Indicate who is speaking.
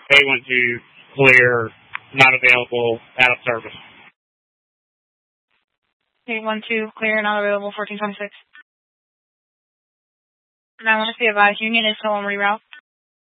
Speaker 1: 812, clear, not available, out of service.
Speaker 2: 812, clear, not available, 1426. 911, be advised, Union is still on reroute.